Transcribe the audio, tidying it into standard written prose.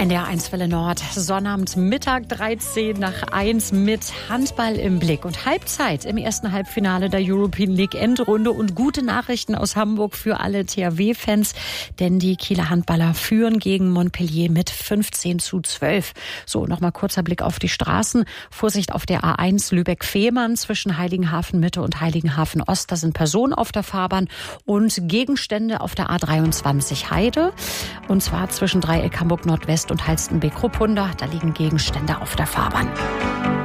NDR 1 Welle Nord, Sonnabend Mittag 13 nach 1 mit Handball im Blick und Halbzeit im ersten Halbfinale der European League Endrunde und gute Nachrichten aus Hamburg für alle THW-Fans, denn die Kieler Handballer führen gegen Montpellier mit 15:12. So, nochmal kurzer Blick auf die Straßen. Vorsicht auf der A1 Lübeck-Fehmarn zwischen Heiligenhafen Mitte und Heiligenhafen Ost. Da sind Personen auf der Fahrbahn und Gegenstände auf der A23 Heide und zwar zwischen Dreieck Hamburg Nordwest und Halstenbek-Ruppunda. Da liegen Gegenstände auf der Fahrbahn.